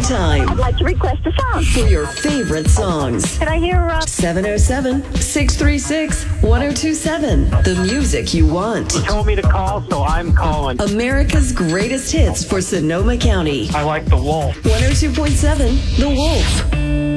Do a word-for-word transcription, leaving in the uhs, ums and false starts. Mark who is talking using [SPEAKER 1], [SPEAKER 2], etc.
[SPEAKER 1] anytime
[SPEAKER 2] I'd like to request a song.
[SPEAKER 1] for your favorite songs.
[SPEAKER 2] Can I hear uh,
[SPEAKER 1] seven oh seven, six three six, one oh two seven. The music you want.
[SPEAKER 3] Told me to call, so I'm calling.
[SPEAKER 1] America's greatest hits for Sonoma County.
[SPEAKER 3] I like the Wolf.
[SPEAKER 1] one oh two point seven The Wolf.